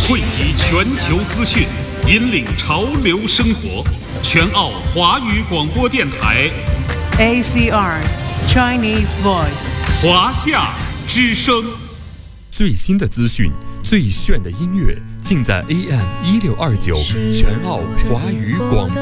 汇集全球资讯，引领潮流生活。全澳华语广播电台 ACR Chinese Voice 华夏之声。 最新的资讯，最炫的音乐，尽在AM 1629全澳华语广播